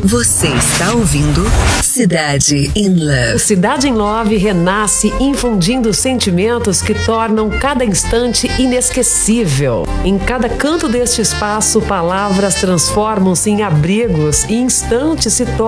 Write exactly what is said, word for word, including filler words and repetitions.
Você está ouvindo Cidade in Love. Cidade in Love renasce infundindo sentimentos que tornam cada instante inesquecível. Em cada canto deste espaço, palavras transformam-se em abrigos e instantes se tornam